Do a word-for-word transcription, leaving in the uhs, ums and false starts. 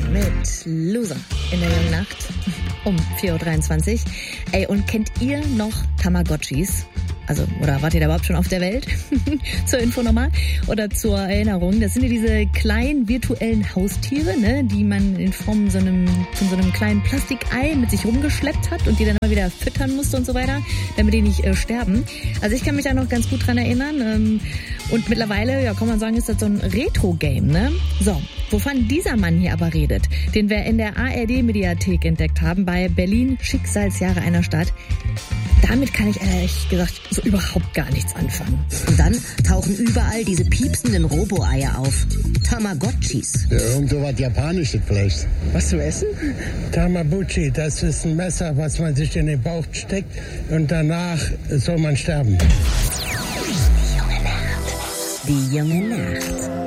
mit Loser in der jungen Nacht um vier Uhr dreiundzwanzig. Ey, und kennt ihr noch Tamagotchis? Also, oder wart ihr da überhaupt schon auf der Welt? Zur Info nochmal. Oder zur Erinnerung. Das sind ja diese kleinen virtuellen Haustiere, ne, die man in Form so einem, von so einem kleinen Plastikei mit sich rumgeschleppt hat und die dann immer wieder füttern musste und so weiter, damit die nicht äh, sterben. Also ich kann mich da noch ganz gut dran erinnern. Ähm, und mittlerweile, ja, kann man sagen, ist das so ein Retro-Game, ne? So, wovon dieser Mann hier aber redet, den wir in der A R D-Mediathek entdeckt haben, bei Berlin Schicksalsjahre einer Stadt, damit kann ich ehrlich gesagt so überhaupt gar nichts anfangen. Und dann tauchen überall diese piepsenden Robo-Eier auf. Tamagotchis. Ja, irgend so was Japanisches vielleicht. Was zu essen? Tamabuchi, das ist ein Messer, was man sich in den Bauch steckt und danach soll man sterben. Die junge Nacht. Die junge Nacht.